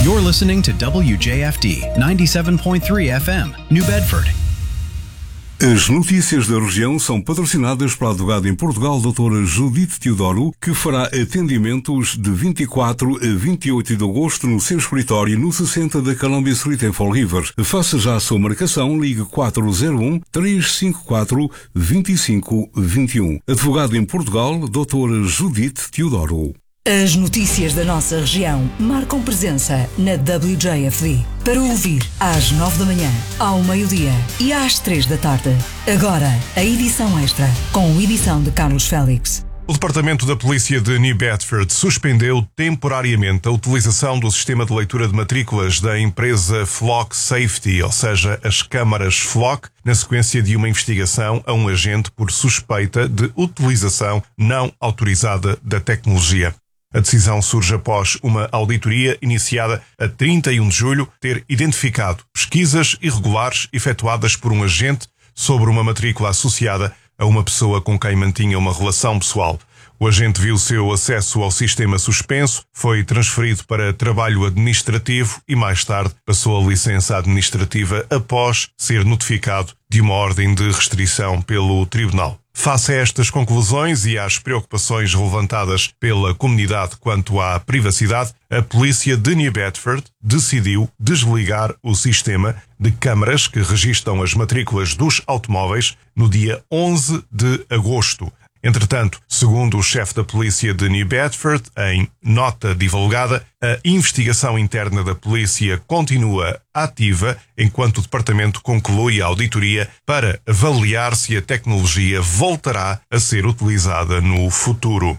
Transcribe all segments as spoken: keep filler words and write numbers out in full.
You're listening to W J F D ninety-seven point three F M, New Bedford. As notícias da região são patrocinadas pela advogada em Portugal, doutora Judite Teodoro, que fará atendimentos de vinte e quatro a vinte e oito de agosto no seu escritório no sessenta da Columbia Street em Fall River. Faça já a sua marcação, ligue quatro zero um, três cinco quatro, dois cinco dois um. Advogada em Portugal, doutora Judite Teodoro. As notícias da nossa região marcam presença na W J F D. Para ouvir às nove da manhã, ao meio-dia e às três da tarde. Agora, a edição extra, com edição de Carlos Félix. O Departamento da Polícia de New Bedford suspendeu temporariamente a utilização do sistema de leitura de matrículas da empresa Flock Safety, ou seja, as câmaras Flock, na sequência de uma investigação a um agente por suspeita de utilização não autorizada da tecnologia. A decisão surge após uma auditoria iniciada a trinta e um de julho ter identificado pesquisas irregulares efetuadas por um agente sobre uma matrícula associada a uma pessoa com quem mantinha uma relação pessoal. O agente viu seu acesso ao sistema suspenso, foi transferido para trabalho administrativo e mais tarde passou a licença administrativa após ser notificado de uma ordem de restrição pelo tribunal. Face a estas conclusões e às preocupações levantadas pela comunidade quanto à privacidade, a polícia de New Bedford decidiu desligar o sistema de câmaras que registram as matrículas dos automóveis no dia onze de agosto. Entretanto, segundo o chefe da polícia de New Bedford, em nota divulgada, a investigação interna da polícia continua ativa enquanto o departamento conclui a auditoria para avaliar se a tecnologia voltará a ser utilizada no futuro.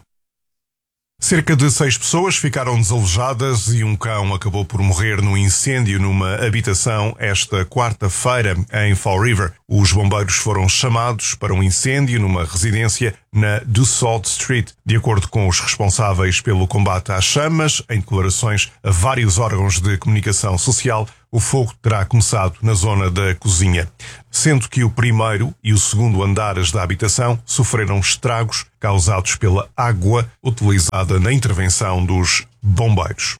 Cerca de seis pessoas ficaram desalojadas e um cão acabou por morrer no incêndio numa habitação esta quarta-feira em Fall River. Os bombeiros foram chamados para um incêndio numa residência na Dussault Street. De acordo com os responsáveis pelo combate às chamas, em declarações a vários órgãos de comunicação social, o fogo terá começado na zona da cozinha, sendo que o primeiro e o segundo andares da habitação sofreram estragos causados pela água utilizada na intervenção dos bombeiros.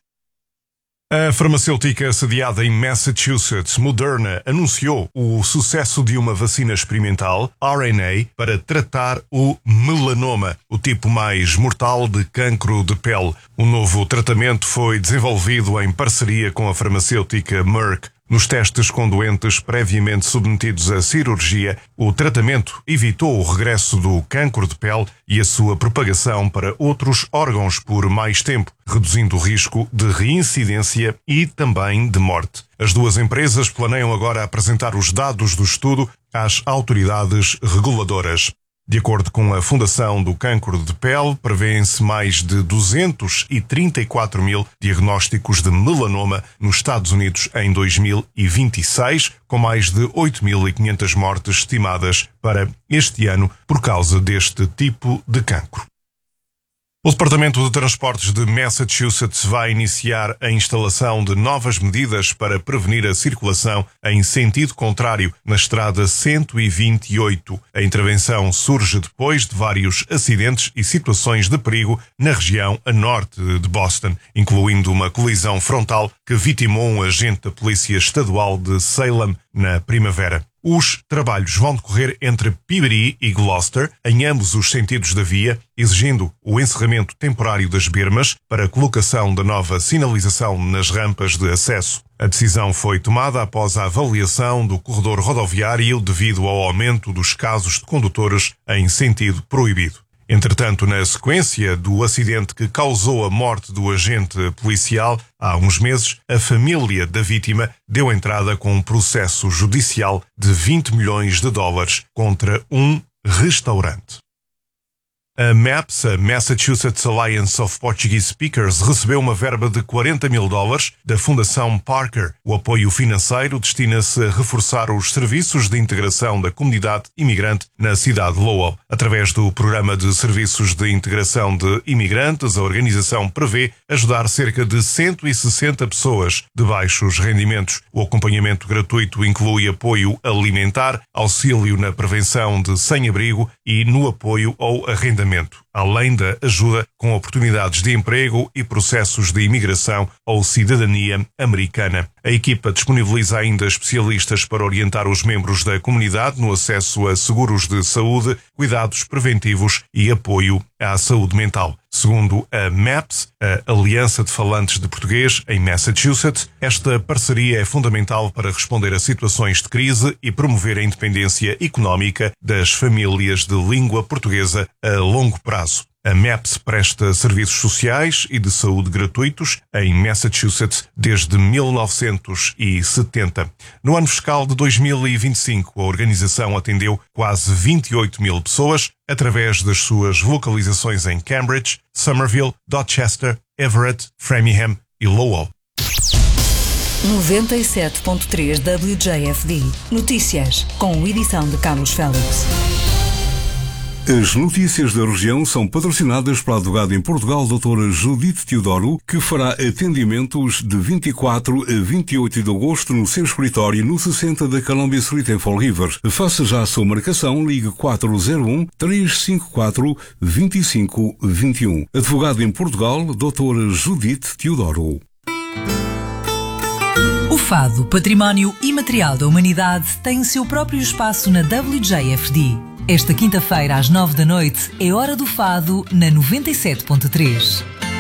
A farmacêutica sediada em Massachusetts, Moderna, anunciou o sucesso de uma vacina experimental, R N A, para tratar o melanoma, o tipo mais mortal de cancro de pele. O novo tratamento foi desenvolvido em parceria com a farmacêutica Merck. Nos testes com doentes previamente submetidos à cirurgia, o tratamento evitou o regresso do cancro de pele e a sua propagação para outros órgãos por mais tempo, reduzindo o risco de reincidência e também de morte. As duas empresas planeiam agora apresentar os dados do estudo às autoridades reguladoras. De acordo com a Fundação do Cancro de Pele, prevêem-se mais de duzentos e trinta e quatro mil diagnósticos de melanoma nos Estados Unidos em dois mil e vinte e seis, com mais de oito mil e quinhentas mortes estimadas para este ano por causa deste tipo de cancro. O Departamento de Transportes de Massachusetts vai iniciar a instalação de novas medidas para prevenir a circulação em sentido contrário na estrada cento e vinte e oito. A intervenção surge depois de vários acidentes e situações de perigo na região a norte de Boston, incluindo uma colisão frontal que vitimou um agente da Polícia Estadual de Salem na primavera. Os trabalhos vão decorrer entre Peabody e Gloucester, em ambos os sentidos da via, exigindo o encerramento temporário das bermas para a colocação da nova sinalização nas rampas de acesso. A decisão foi tomada após a avaliação do corredor rodoviário devido ao aumento dos casos de condutores em sentido proibido. Entretanto, na sequência do acidente que causou a morte do agente policial há uns meses, a família da vítima deu entrada com um processo judicial de vinte milhões de dólares contra um restaurante. A MAPS, a Massachusetts Alliance of Portuguese Speakers, recebeu uma verba de quarenta mil dólares da Fundação Parker. O apoio financeiro destina-se a reforçar os serviços de integração da comunidade imigrante na cidade de Lowell. Através do Programa de Serviços de Integração de Imigrantes, a organização prevê ajudar cerca de cento e sessenta pessoas de baixos rendimentos. O acompanhamento gratuito inclui apoio alimentar, auxílio na prevenção de sem-abrigo e no apoio ao arrendamento. além da ajuda com oportunidades de emprego e processos de imigração ou cidadania americana. A equipa disponibiliza ainda especialistas para orientar os membros da comunidade no acesso a seguros de saúde, cuidados preventivos e apoio à saúde mental. Segundo a MAPS, a Aliança de Falantes de Português em Massachusetts, esta parceria é fundamental para responder a situações de crise e promover a independência económica das famílias de língua portuguesa a longo prazo. A MAPS presta serviços sociais e de saúde gratuitos em Massachusetts desde mil novecentos e setenta. No ano fiscal de dois mil e vinte e cinco, a organização atendeu quase vinte e oito mil pessoas através das suas localizações em Cambridge, Somerville, Dorchester, Everett, Framingham e Lowell. noventa e sete ponto três W J F D. Notícias, com edição de Carlos Félix. As notícias da região são patrocinadas pela advogada em Portugal, doutora Judite Teodoro, que fará atendimentos de vinte e quatro a vinte e oito de agosto no seu escritório no sessenta da Columbia Street em Fall River. Faça já a sua marcação, ligue quatro zero um, três cinco quatro, dois cinco dois um. Advogada em Portugal, doutora Judite Teodoro. O Fado, Património Imaterial da Humanidade, tem o seu próprio espaço na W J F D. Esta quinta-feira, às nove da noite, é Hora do Fado, na noventa e sete ponto três.